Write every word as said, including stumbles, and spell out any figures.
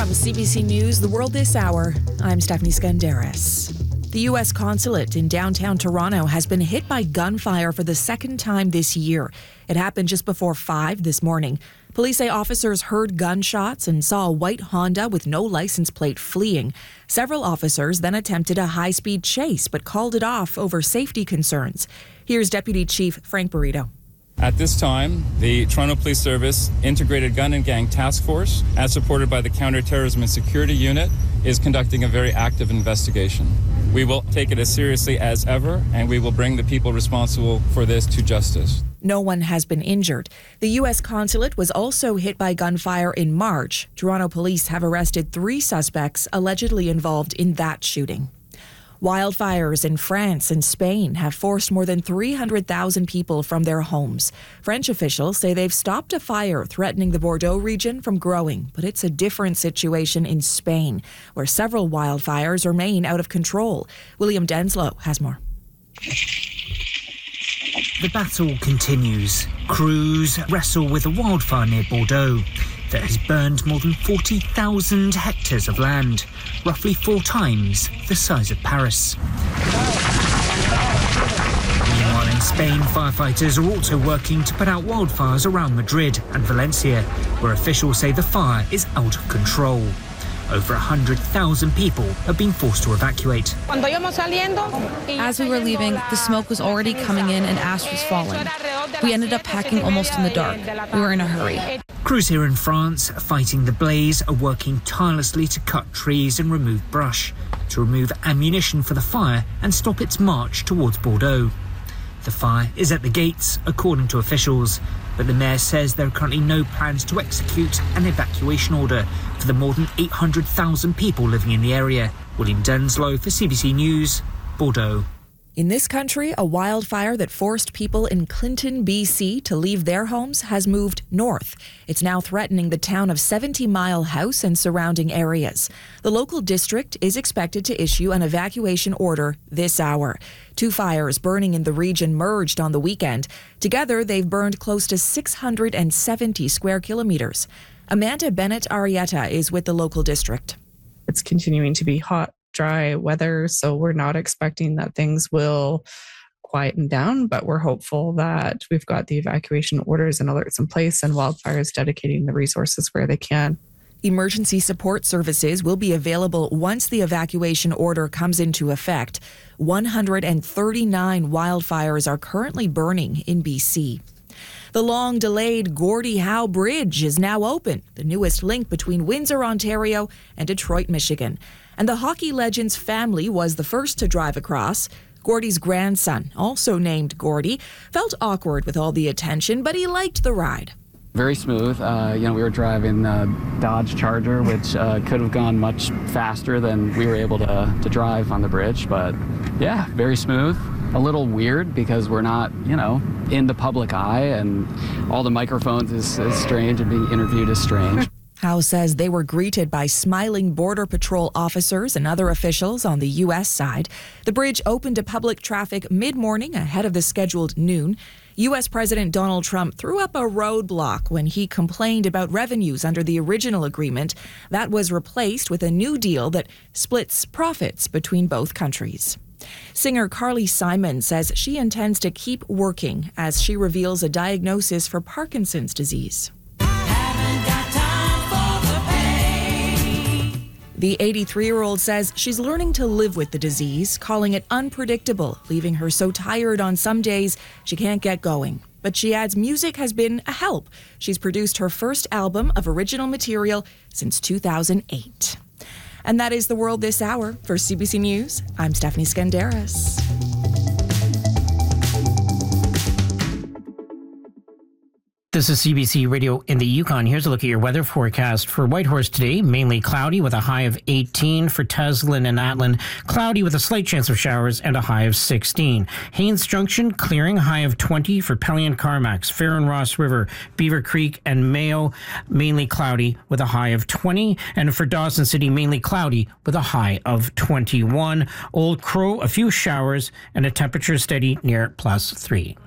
From C B C News, The World This Hour, I'm Stephanie Skandaris. The U S consulate in downtown Toronto has been hit by gunfire for the second time this year. It happened just before five this morning. Police say officers heard gunshots and saw a white Honda with no license plate fleeing. Several officers then attempted a high-speed chase but called it off over safety concerns. Here's Deputy Chief Frank Burrito. At this time, the Toronto Police Service Integrated Gun and Gang Task Force, as supported by the Counterterrorism and Security Unit, is conducting a very active investigation. We will take it as seriously as ever, and we will bring the people responsible for this to justice. No one has been injured. The U S consulate was also hit by gunfire in March. Toronto police have arrested three suspects allegedly involved in that shooting. Wildfires in France and Spain have forced more than three hundred thousand people from their homes. French officials say they've stopped a fire threatening the Bordeaux region from growing, but it's a different situation in Spain, where several wildfires remain out of control. William Denslow has more. The battle continues. Crews wrestle with a wildfire near Bordeaux that has burned more than forty thousand hectares of land, roughly four times the size of Paris. Meanwhile, in Spain, firefighters are also working to put out wildfires around Madrid and Valencia, where officials say the fire is out of control. Over one hundred thousand people have been forced to evacuate. As we were leaving, the smoke was already coming in and ash was falling. We ended up packing almost in the dark. We were in a hurry. Crews here in France, fighting the blaze, are working tirelessly to cut trees and remove brush, to remove ammunition for the fire and stop its march towards Bordeaux. The fire is at the gates, according to officials, but the mayor says there are currently no plans to execute an evacuation order for the more than eight hundred thousand people living in the area. William Denslow for C B C News, Bordeaux. In this country, a wildfire that forced people in Clinton, B C to leave their homes has moved north. It's now threatening the town of seventy Mile House and surrounding areas. The local district is expected to issue an evacuation order this hour. Two fires burning in the region merged on the weekend. Together, they've burned close to six hundred seventy square kilometers. Amanda Bennett Arietta is with the local district. It's continuing to be hot, dry weather, so we're not expecting that things will quieten down, but we're hopeful that we've got the evacuation orders and alerts in place and wildfires dedicating the resources where they can. Emergency support services will be available once the evacuation order comes into effect. one hundred thirty-nine wildfires are currently burning in B C. The long-delayed Gordie Howe Bridge is now open, the newest link between Windsor, Ontario and Detroit, Michigan. And the hockey legend's family was the first to drive across. Gordie's grandson, also named Gordie, felt awkward with all the attention, but he liked the ride. Very smooth. Uh, you know, we were driving a Dodge Charger, which uh, could have gone much faster than we were able to, to drive on the bridge. But yeah, very smooth. A little weird because we're not, you know, in the public eye, and all the microphones is, is strange, and being interviewed is strange. Howe says they were greeted by smiling Border Patrol officers and other officials on the U S side. The bridge opened to public traffic mid-morning ahead of the scheduled noon. U S President Donald Trump threw up a roadblock when he complained about revenues under the original agreement. That was replaced with a new deal that splits profits between both countries. Singer Carly Simon says she intends to keep working as she reveals a diagnosis for Parkinson's disease. The eighty-three-year-old says she's learning to live with the disease, calling it unpredictable, leaving her so tired on some days she can't get going. But she adds music has been a help. She's produced her first album of original material since two thousand eight. And that is The World This Hour. For C B C News, I'm Stephanie Skandaris. This is C B C Radio in the Yukon. Here's a look at your weather forecast. For Whitehorse today, mainly cloudy with a high of eighteen. For Teslin and Atlin, cloudy with a slight chance of showers and a high of sixteen. Haines Junction, clearing, high of twenty. For Pelly Carmax, Fair and Ross River, Beaver Creek and Mayo, mainly cloudy with a high of twenty. And for Dawson City, mainly cloudy with a high of twenty-one. Old Crow, a few showers and a temperature steady near plus three.